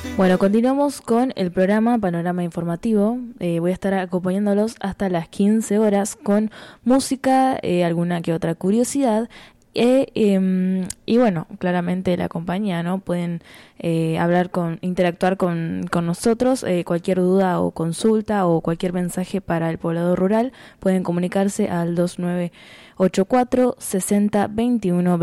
Bueno, continuamos con el programa Panorama Informativo. Voy a estar acompañándolos hasta las 15 horas con música, alguna que otra curiosidad. Y bueno, claramente la compañía, ¿no? Pueden interactuar con nosotros. Cualquier duda o consulta o cualquier mensaje para el poblador rural pueden comunicarse al 2984 60 21